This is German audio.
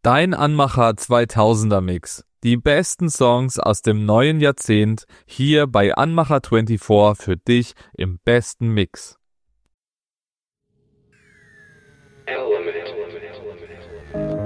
Dein Anmacher 2000er Mix. Die besten Songs aus dem neuen Jahrzehnt hier bei Anmacher 24 für dich im besten Mix. Element.